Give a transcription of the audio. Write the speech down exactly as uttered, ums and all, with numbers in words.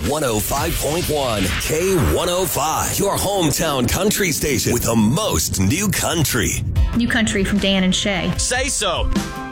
one oh five point one. K one oh five, your hometown country station with the most new country. New country from Dan and Shay. Say so.